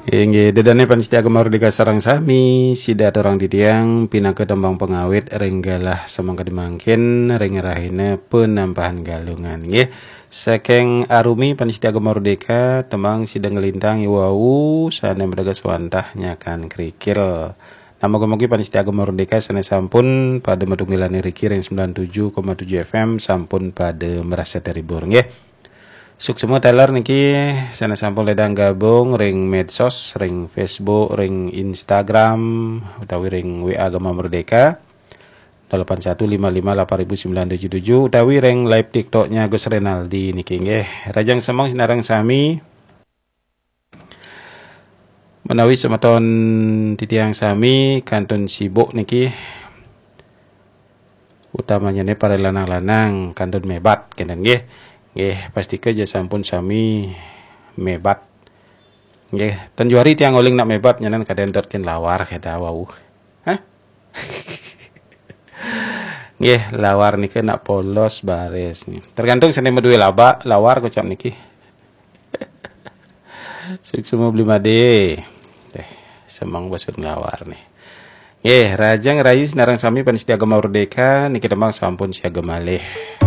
Inggih dedane panitia Mardika sareng sami sida orang didiang pinaka tembang pengawit renggalah semangka dimangkin ring rahina penampahan galungan nggih. Saking Arumi panitia Mardika tembang sida ngelintang wau sana medagas wantah nyakan krikil. Nama gomogi panitia Mardika sana sampun pada medunggilan riki ring 97,7 FM sampun pada merasa terhibur nggih. Suksema Taylor niki sana sampun ledang gabung ring medsos, ring Facebook, ring Instagram, utawi ring WA Agama Merdeka 81558977 utawi ring live TikToknya Gus Renaldi niki nggih. Rajang semong sinarang sami menawi semeton titiang sami kantun sibuk niki utamanya ne para lanang-lanang kantun mebat kenen nggih. Nggih, pasti kerja sampun sami mebat. Nggih, tanjuari tiang oling nak mebat nyanan kaden dotken lawar kada wau. Hah? Nggih, lawar niki nak polos bares nih. Tergantung sene medue lawar kocap niki. Suksuma beli made. Semang basut lawar nih. Nggih, rajang rayu sinarang sami panitia Agama Merdeka niki demang sampun siaga malih.